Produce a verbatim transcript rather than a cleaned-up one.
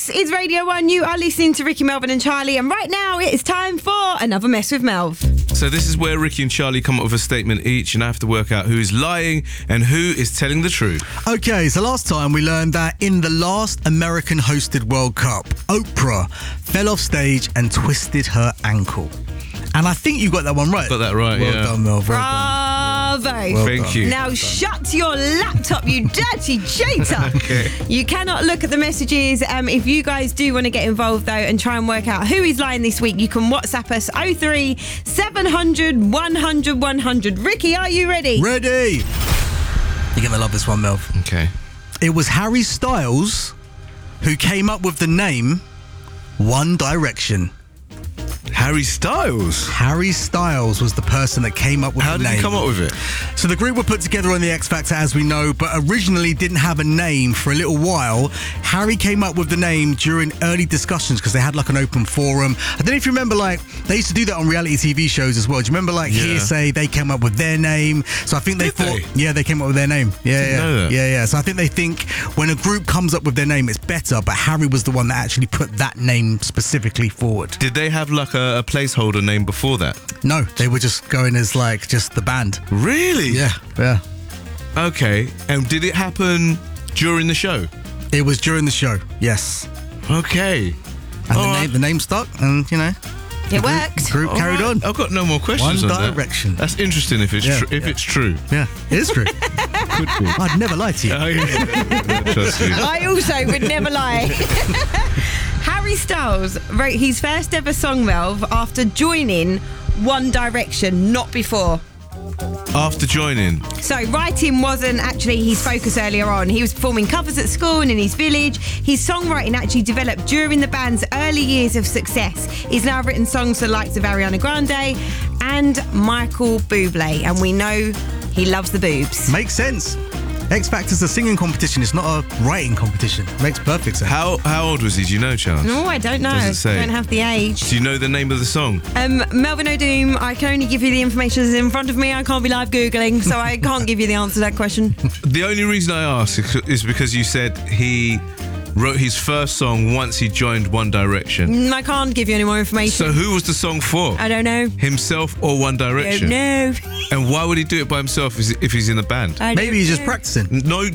This is Radio one. You are listening to Ricky, Melvin and Charlie, and right now it is time for another Mess with Melv. So this is where Ricky and Charlie come up with a statement each, and I have to work out who is lying and who is telling the truth. Okay, so last time we learned that in the last American-hosted World Cup, Oprah fell off stage and twisted her ankle. And I think you got that one right. Got that right, well yeah. Done, Mel. Well Bravo. done. Well Thank done. you. Now shut your laptop, you dirty cheater. Okay. You cannot look at the messages. Um, if you guys do want to get involved, though, and try and work out who is lying this week, you can WhatsApp us oh three seven hundred one hundred one hundred. Ricky, are you ready? Ready. You're going to love this one, Mel. Okay. It was Harry Styles who came up with the name One Direction. Harry Styles? Harry Styles was the person that came up with How the did name. he come up with it? So the group were put together on the X Factor, as we know, but originally didn't have a name for a little while. Harry came up with the name during early discussions because they had like an open forum. I don't know if you remember, like, they used to do that on reality T V shows as well. Do you remember, like, Yeah. Hearsay? They came up with their name. So I think they Did thought, they? yeah, they came up with their name. Yeah, Didn't yeah, know that. yeah, yeah. So I think they think when a group comes up with their name, it's better. But Harry was the one that actually put that name specifically forward. Did they have like a, a placeholder name before that? No, they were just going as like just the band. Really? Yeah, yeah. Okay. And did it happen during the show? It was during the show. Yes. Okay. And All the right. name, the name stuck, and you know, It worked. group All carried right. on. I've got no more questions One on that. Direction. That's interesting if it's Yeah, tr- if yeah. it's true. Yeah, it is true. Could be. I'd never lie to you. Oh, yeah. Trust me. I also would never lie. Harry Styles wrote his first ever song, Melv, after joining One Direction, not before. After joining. So writing wasn't actually his focus earlier on. He was performing covers at school and in his village. His songwriting actually developed during the band's early years of success. He's now written songs for the likes of Ariana Grande and Michael Bublé, and we know he loves the boobs. Makes sense. X Factor's a singing competition. It's not a writing competition. Makes perfect sense. How how old was he? Do you know, Charles? No, I don't know. Doesn't say. I don't have the age. Do you know the name of the song? Um, Melvin O'Doom, I can only give you the information that's in front of me. I can't be live Googling, so I can't give you the answer to that question. The only reason I ask is because you said he wrote his first song once he joined One Direction. Mm, I can't give you any more information. So who was the song for? I don't know. Himself or One I Direction? don't know. And why would he do it by himself if he's in the band? I don't Maybe he's just know. practicing. No,